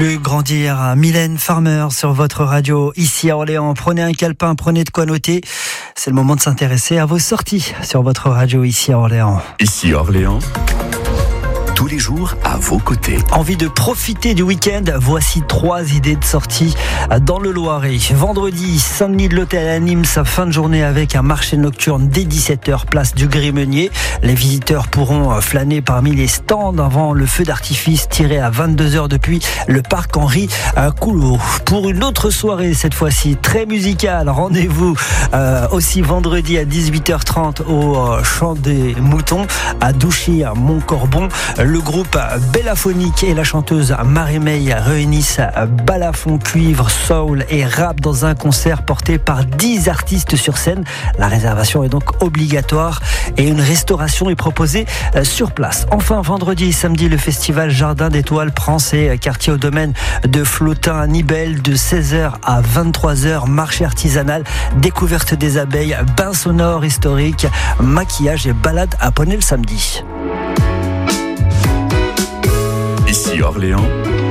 Grandir à Mylène Farmer sur votre radio ici à Orléans. Prenez un calepin, prenez de quoi noter. C'est le moment de s'intéresser à vos sorties sur votre radio ici à Orléans. Ici Orléans, tous les jours à vos côtés. Envie de profiter du week-end? Voici 3 idées de sortie dans le Loiret. Vendredi, Saint-Denis de l'Hôtel à Nîmes, sa fin de journée avec un marché nocturne dès 17h, place du Gris-Meunier. Les visiteurs pourront flâner parmi les stands avant le feu d'artifice tiré à 22h depuis le parc Henri Coulot. Pour une autre soirée, cette fois-ci très musicale, rendez-vous aussi vendredi à 18h30 au Champ des Moutons à Douchy à Montcorbon. Le groupe Bellaphonique et la chanteuse Marie-May réunissent balafon, cuivre, soul et rap dans un concert porté par 10 artistes sur scène. La réservation est donc obligatoire et une restauration est proposée sur place. Enfin, vendredi et samedi, le festival Jardin d'Étoiles prend ses quartiers au domaine de Flotin à Nibelles de 16h à 23h. Marché artisanal, découverte des abeilles, bain sonore historique, maquillage et balade à poney le samedi. Ici Orléans,